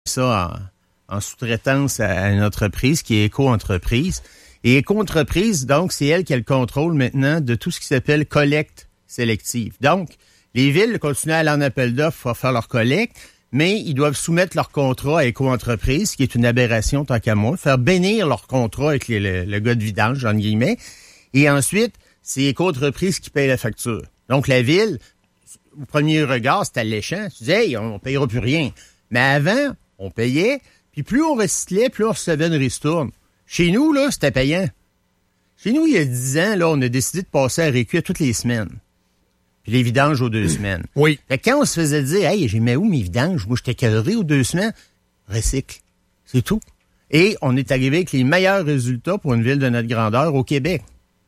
ça en sous-traitance à une entreprise qui est Éco-entreprise. Et Éco-entreprise, donc, c'est elle qui a le contrôle maintenant de tout ce qui s'appelle collecte sélective. Donc, les villes continuent à aller en appel d'offres pour faire leur collecte, mais ils doivent soumettre leur contrat à Éco-entreprise, qui est une aberration tant qu'à moi, faire bénir leur contrat avec le gars de vidange, entre guillemets. Et ensuite, c'est Éco-entreprise qui paye la facture. Donc, la ville, au premier regard, c'est alléchant. Tu dis, hey, on payera plus rien. Mais avant, on payait, puis plus on recyclait, plus on recevait une ristourne. Chez nous, là, c'était payant. Chez nous, il y a 10 ans, là, on a décidé de passer à récup à toutes les semaines. Puis les vidanges aux 2 semaines. Oui. Fait que quand on se faisait dire, hey, j'ai mis où mes vidanges? Moi, j'étais cadré aux 2 semaines. Recycle. C'est tout. Et on est arrivé avec les meilleurs résultats pour une ville de notre grandeur au Québec.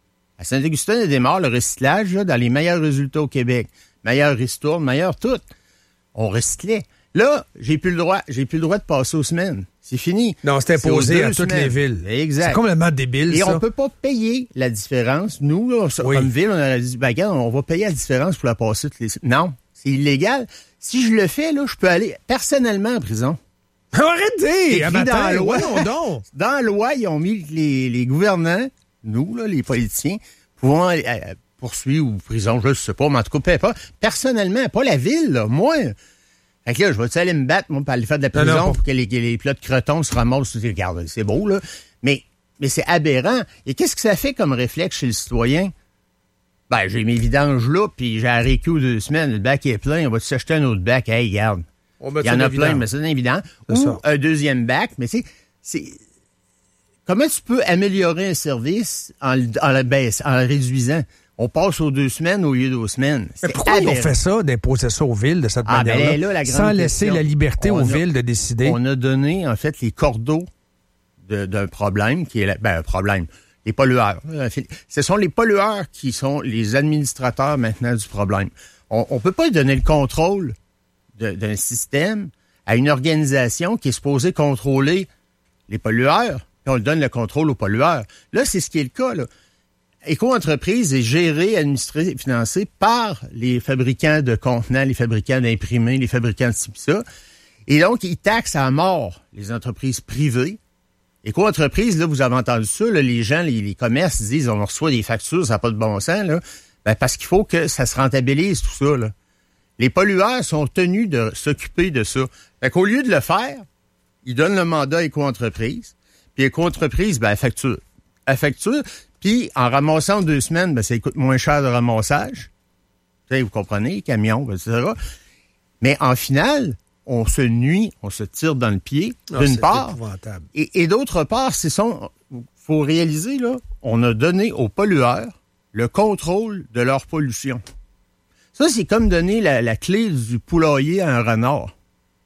À Saint-Augustin-de-Desmaures, le recyclage, là, dans les meilleurs résultats au Québec. Meilleur ristourne, meilleur tout. On recyclait. Là, j'ai plus le droit de passer aux semaines. C'est fini. Non, c'est imposé à toutes les villes. Exact. C'est complètement débile, et ça. Et on peut pas payer la différence. Nous, là, comme ville, on a dit, regarde, on va payer la différence pour la passer toutes les semaines. Non, c'est illégal. Si je le fais, là, je peux aller personnellement en prison. Arrêtez! Dans la loi, donc. Dans la loi, ils ont mis les gouvernants, nous, là, les politiciens, pouvant poursuivre ou prison, je ne sais pas, mais en tout cas, pas personnellement, pas la ville, là, moi. Fait que là, je vais-tu aller me battre, moi, pour aller faire de la prison pour que les plats de crotons se ramassent. Regarde, c'est beau, là. Mais c'est aberrant. Et qu'est-ce que ça fait comme réflexe chez le citoyen? Ben, j'ai mes vidanges là, puis j'ai arrêté aux 2 semaines. Le bac est plein, on va s'acheter un autre bac. Hey, regarde. Il y en a plein, mais c'est évident. Ou un deuxième bac, mais c'est... Comment tu peux améliorer un service en le réduisant? On passe aux 2 semaines au lieu d'2 semaines. Mais pourquoi ils ont fait ça, d'imposer ça aux villes de cette manière-là, sans laisser la liberté aux villes de décider? On a donné, en fait, les cordeaux d'un problème qui est... un problème. Les pollueurs. Ce sont les pollueurs qui sont les administrateurs maintenant du problème. On peut pas donner le contrôle d'un système à une organisation qui est supposée contrôler les pollueurs, puis on le donne le contrôle aux pollueurs. Là, c'est ce qui est le cas, là. Éco-entreprise est gérée, administrée, financée par les fabricants de contenants, les fabricants d'imprimés, les fabricants de ci pis ça. Et donc, ils taxent à mort les entreprises privées. Éco-entreprise, là, vous avez entendu ça, là, les gens, les commerces disent, on reçoit des factures, ça n'a pas de bon sens, là. Ben, parce qu'il faut que ça se rentabilise, tout ça, là. Les pollueurs sont tenus de s'occuper de ça. Fait qu'au lieu de le faire, ils donnent le mandat à Éco-entreprise. Puis Éco-entreprise, ben, elle facture. Puis, en ramassant 2 semaines, ben, ça coûte moins cher de ramassage. Vous comprenez, camion, etc. Mais en finale, on se nuit, on se tire dans le pied, d'une part. Et d'autre part, faut réaliser, là, on a donné aux pollueurs le contrôle de leur pollution. Ça, c'est comme donner la clé du poulailler à un renard.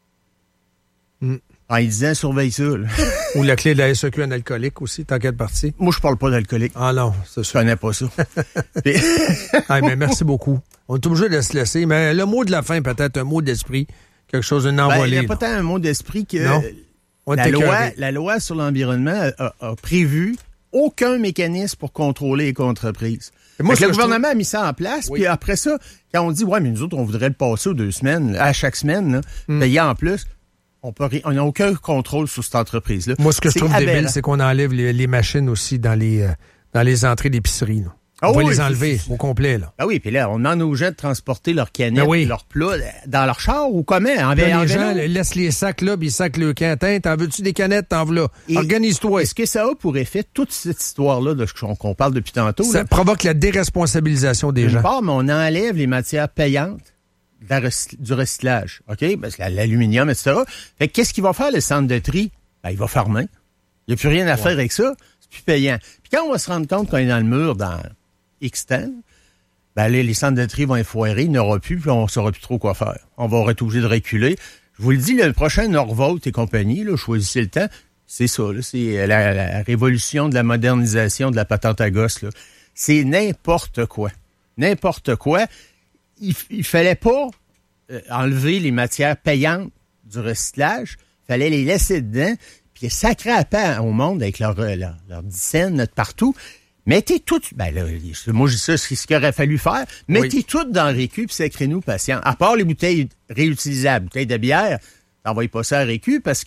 En lui disant, surveille ça, là. Ou la clé de la SEQ en alcoolique aussi, tant qu'à partie. Moi, je parle pas d'alcoolique. Ah non, c'est sûr. Je connais pas ça. Mais merci beaucoup. On est obligé de se laisser. Mais le mot de la fin, peut-être un mot d'esprit, quelque chose d'une envolée. Il n'y a pas tant un mot d'esprit que non. La loi sur l'environnement a prévu aucun mécanisme pour contrôler les entreprises. Le gouvernement a mis ça en place, puis après ça, quand on dit, ouais, mais nous autres, on voudrait le passer aux 2 semaines, à chaque semaine, là, payer en plus, on n'a aucun contrôle sur cette entreprise-là. Moi, ce que je trouve débile, c'est qu'on enlève les machines aussi dans les entrées d'épicerie, là. On va les enlever au complet, là. Ah oui, puis là, on demande aux gens de transporter leurs canettes, leurs plats dans leur char ou comment? Les gens laissent les sacs là, puis ils sacent le cantin. T'en veux-tu des canettes? T'en veux là. Organise-toi. Est-ce que ça a pour effet toute cette histoire-là qu'on parle depuis tantôt? Ça provoque la déresponsabilisation des gens. Mais on enlève les matières payantes du recyclage. OK? Parce que l'aluminium, etc. Fait que qu'est-ce qu'il va faire, le centre de tri? Ben, il va fermer. Il n'y a plus rien à faire avec ça. C'est plus payant. Puis quand on va se rendre compte qu'on est dans le mur dans X temps, ben les centres de tri vont être foirés, il n'y en aura plus, puis on ne saura plus trop quoi faire. On va être obligé de reculer. Je vous le dis, le prochain Norvolt et compagnie, là, choisissez le temps, c'est ça, là, c'est la révolution de la modernisation de la patente à gosse, là. C'est n'importe quoi. N'importe quoi. Il fallait pas enlever les matières payantes du recyclage, il fallait les laisser dedans, puis sacrer à pain au monde avec leur dixaine partout. Mettez tout, moi je dis ça, c'est ce qu'il aurait fallu faire. Mettez tout dans le récup, puis sacrez-nous patient. À part les bouteilles réutilisables, bouteilles de bière, T'envoies pas ça à RQ parce